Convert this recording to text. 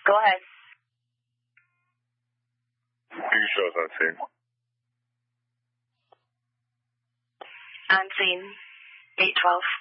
Go ahead. Do you show us on scene? On scene. 812.